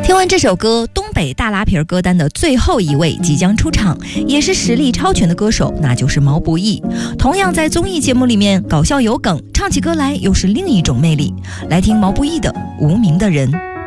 听完这首歌，东北大拉皮儿歌单的最后一位即将出场，也是实力超群的歌手，那就是毛不易。同样在综艺节目里面搞笑有梗，唱起歌来又是另一种魅力。来听毛不易的《无名的人》。